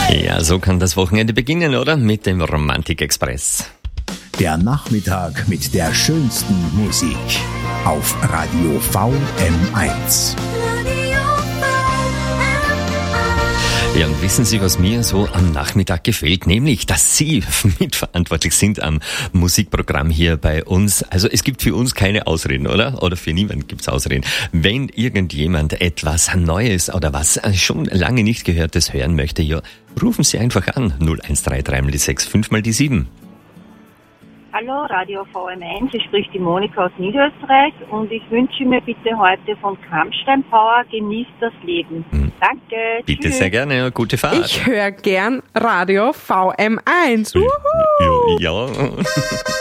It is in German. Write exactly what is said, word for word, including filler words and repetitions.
Ja, so kann das Wochenende beginnen, oder? Mit dem Romantik-Express. Der Nachmittag mit der schönsten Musik auf Radio V M eins. Ja, und wissen Sie, was mir so am Nachmittag gefällt? Nämlich, dass Sie mitverantwortlich sind am Musikprogramm hier bei uns. Also es gibt für uns keine Ausreden, oder? Oder für niemanden gibt's Ausreden. Wenn irgendjemand etwas Neues oder was schon lange nicht Gehörtes hören möchte, ja, rufen Sie einfach an. null eins drei drei mal die sechs, fünf mal die sieben. Hallo, Radio V M eins, hier spricht die Monika aus Niederösterreich und ich wünsche mir bitte heute von Kampstein Power Genießt das Leben. Hm. Danke, bitte, tschüss. Sehr gerne, gute Fahrt. Ich höre gern Radio V M eins. Ja. ja.